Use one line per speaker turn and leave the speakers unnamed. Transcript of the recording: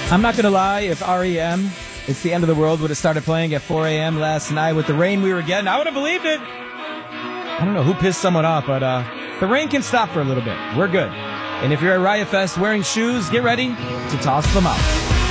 I'm not going to lie, if REM, It's the End of the World, would have started playing at 4 a.m. last night with the rain we were getting, I would have believed it. I don't know who pissed someone off, but the rain can stop for a little bit. We're good. And if you're at Riot Fest wearing shoes, get ready to toss them out.